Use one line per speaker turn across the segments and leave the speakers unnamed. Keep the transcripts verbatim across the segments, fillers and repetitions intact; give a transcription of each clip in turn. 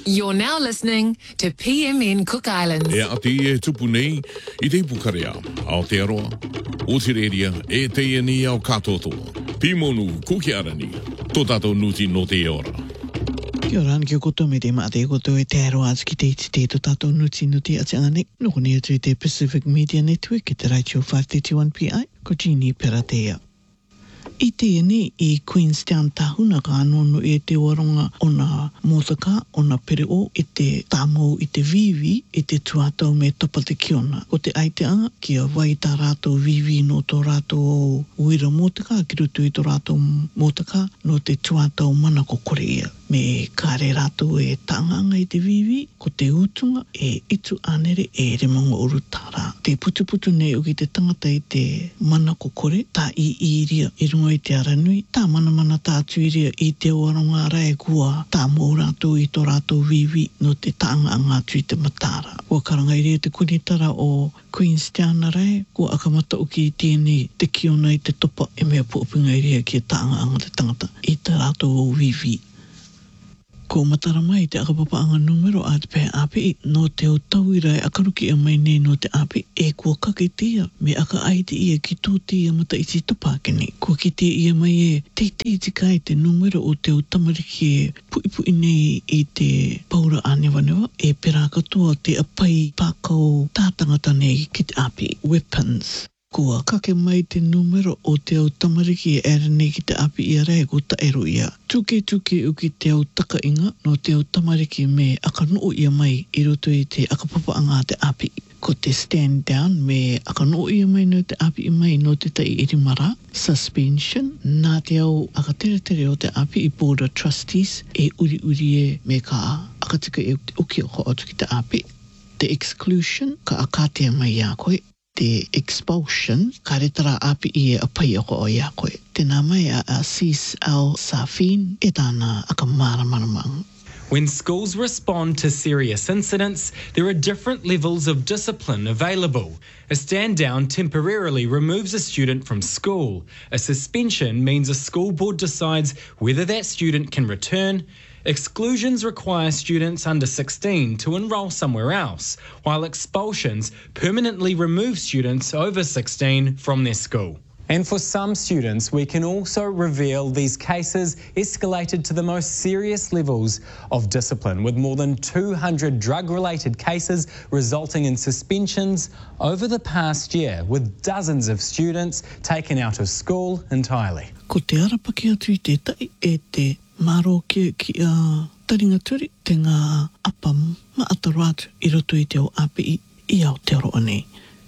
You're now listening to P M N Cook Islands.
E ati e tupu nei, I te pukarea, Aotearoa, Otireria, e te ni au katoto, Pimonu, Kukiarani, tō tātou nuti no te ora.
Kia ora, kia koto me te mate koto e te aroa ki te iti te tō tātou nuti no te atiangane, noko ni atu te Pacific Media Network, ki te Raichio five thirty-one P I, ko Jeannie Peratea. I te ene I Queenstown tahuna ka anono e te waronga o nā mōtaka, o nā pereo, I te tāmou, I te vivi, I te tuatau me topa te kiona. Ko te aiteanga, kia wai tā rātou vivi no tō rātou uira mōtaka, ki rutu I tō rātou mōtaka, no te tuatau mana ko korea. Me kāre rātou e tānganga I te vivi, ko te utunga e itu anere e remonga urutara. Te putuputu nei o ki te tangata I te mana ko kore, tā I iria I runga I te aranui, tā mana mana tā tuiria I te waronga rai kua, tā mō rātou I tō rātou vivi no te tāanga ngā tui te matara. Kua karangairia te kunitara o Queenstown rai, kua akamata o ki tēnei te kiona I te topa e mea puopingairia ki tāanga anga te tangata I te rātou o vivi. Ko matara mai te akapapaanga numero a te pēr api no te o tauirai akaruki a mai nei no te api e kua kaketia me aka aite ia ki tō tia mata I si tapakene. Kua ki te ia mai e te te tikai te numero o te o tamariki e puipu nei I te paura anewanewa e pera katoa te apai pākau tātangata nei ki te api. Weapons. Kua kake mai te numero o te au tamariki e ere nei ki te api ia rei ko ta ero ia. Tuke tuke u ki te au takainga no te au tamariki me akanoo ia mai I roto I te akapapaanga te api. Ko te stand down me akanoo ia mai no te api I mai no te tai irimara. Suspension. Nā te au akatere tere o te api I board of trustees e uri uri e me ka akatika e uki o ko atu ki te api. The exclusion ka akatea mai ia koe. Te expulsion, ka retara api I e apai ako o ia koe. Tēnā mai a, a Cis Al Safin e tāna akamara maramang.
When schools respond to serious incidents, there are different levels of discipline available. A stand down temporarily removes a student from school. A suspension means a school board decides whether that student can return. Exclusions require students under sixteen to enrol somewhere else, while expulsions permanently remove students over sixteen from their school. And for some students, we can also reveal these cases escalated to the most serious levels of discipline, with more than two hundred drug-related cases resulting in suspensions over the past year, with dozens of students taken out of school entirely.
Ko te arapaki atu I te tai e te maro ki, ki a taringa turi, te ngā apa ma ataru atu I roto I te o api I, I Aotearoa nei.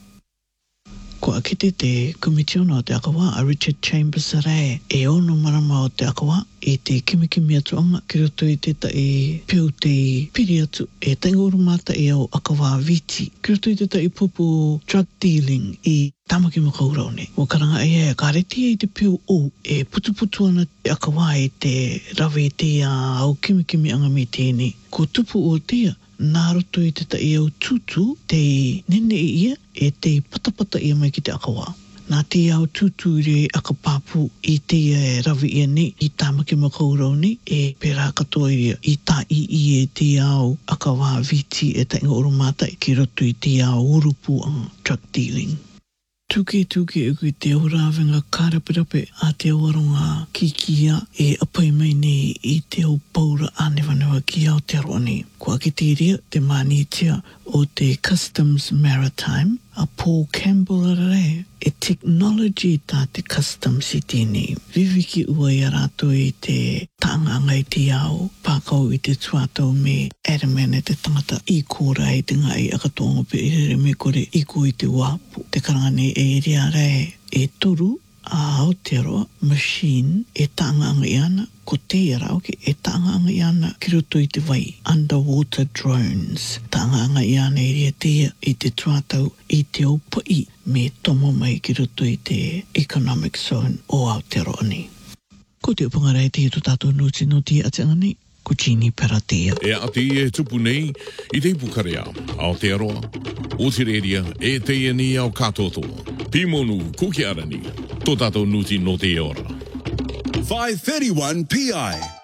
Ko akite te komitiona o te akawa a Richard Chambers rei e ono marama o te akawa e te kimikimi atuanga ki roto I te tai piu te piri atu e taingoru mata e au akawa viti ki roto I te tai pupu drug dealing I tamaki makaurau nei. O karanga e e karetia I te piu o e putuputu ana te akawa e te rawe te a au kimikimi anga me tēnei. Ko tupu o tea nā roto I te tai au tutu te nene I ia e te patapata ia mai ki te akawa. Nā te au tutu re akapapu I te e rawi ia nei I tāmaki makaurau nei e pera katoa ia I tā I I e te au akawa viti e tainga oromata ki roto I te au urupu ang drug dealing. Tuke tuke uki te urawenga karapirape a te waronga kikia e apai mai nei I te au paura anewanewa ki Aotearoa nei. Kua ki te rea te manitia o te Customs Maritime a Paul Campbell rei e technology tā te customs I tēnei. Viviki ua I rātou I te tānganga I te ao, pākau I te tuatau me Adaman e te tangata I kōra I te ngai akatonga pe I me kore I ko I te wāpu. Te karangane e rea rei e toru a Aotearoa machine e tānganga I ana, ko te rauke e tānganga I ana ki roto I te wai, underwater drones. Tānganga I ana e rea tea I te tuatau I te opai me tomo mai ki roto I te economic zone o Aotearoa nei. Ko te upangarai te i tō tātou nuti no te atianga nei, ko Jeannie Peratea.
E ati e tupu nei, I te pukarea, Aotearoa, Otireria, e te ni au katoto, Pimonu, Kukiarani, tō tātou nuti no te ora.
five thirty-one P I